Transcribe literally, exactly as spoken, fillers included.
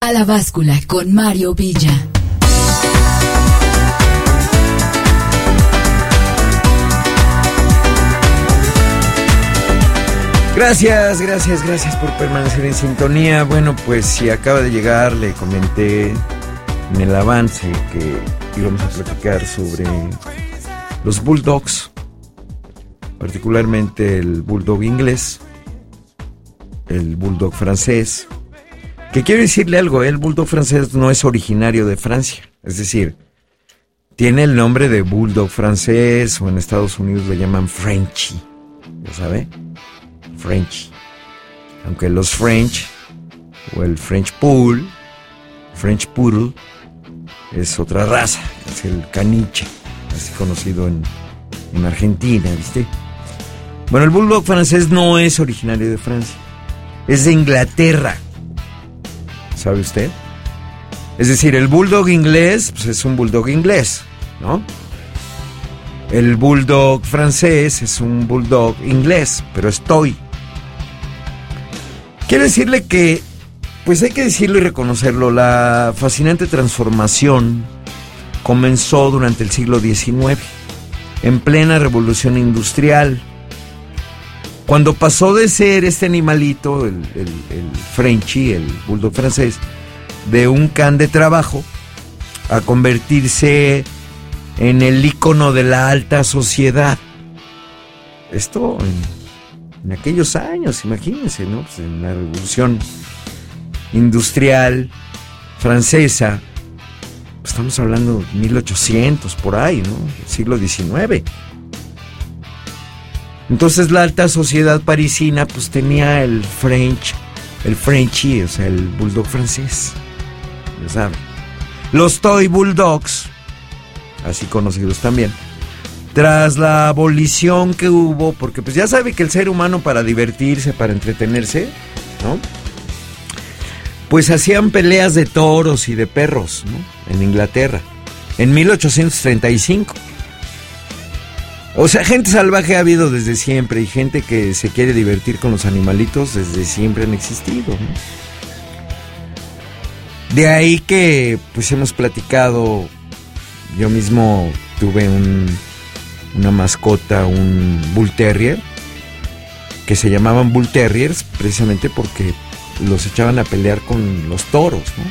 A la báscula con Mario Villa. Gracias, gracias, gracias por permanecer en sintonía. Bueno, pues si acaba de llegar, le comenté en el avance que íbamos a platicar sobre los bulldogs, particularmente el bulldog inglés, el bulldog francés. Que quiero decirle algo, el bulldog francés no es originario de Francia, es decir, tiene el nombre de bulldog francés, o en Estados Unidos le llaman Frenchie, ¿ya sabe? French, aunque los French o el French Poodle, French Poodle es otra raza, es el caniche, así conocido en, en Argentina, ¿viste? Bueno, el bulldog francés no es originario de Francia, es de Inglaterra, ¿sabe usted? Es decir, el bulldog inglés, pues es un bulldog inglés, ¿no? El bulldog francés es un bulldog inglés, pero es toy. Quiero decirle que, pues hay que decirlo y reconocerlo, la fascinante transformación comenzó durante el siglo diecinueve, en plena revolución industrial, cuando pasó de ser este animalito, el, el, el Frenchie, el bulldog francés, de un can de trabajo, a convertirse en el ícono de la alta sociedad. Esto en... En aquellos años, imagínense, ¿no? Pues en la revolución industrial francesa, pues estamos hablando de mil ochocientos, por ahí, ¿no? Siglo diecinueve. Entonces la alta sociedad parisina, pues tenía el French, el Frenchie, o sea, el bulldog francés, ya saben. Los toy bulldogs, así conocidos también, tras la abolición que hubo, porque pues ya sabe que el ser humano, para divertirse, para entretenerse, ¿no?, pues hacían peleas de toros y de perros, ¿no?, en Inglaterra, en mil ochocientos treinta y cinco. O sea, gente salvaje ha habido desde siempre, y gente que se quiere divertir con los animalitos desde siempre han existido, ¿no? De ahí que pues hemos platicado, yo mismo tuve un... una mascota, un Bull Terrier, que se llamaban Bull Terriers precisamente porque los echaban a pelear con los toros, ¿no?